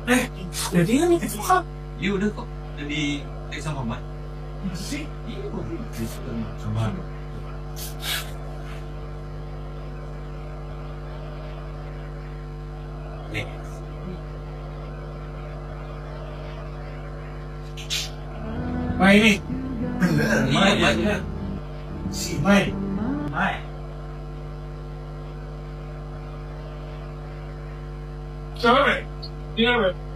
Jadi kan itu kan Iya udah kok. Jadi sama Mbak. sih. Iya kok. Sama. Nih. Mai ini. Iya, iya. Si Mai. Mai. Siapa, Mai? Iya, Mai.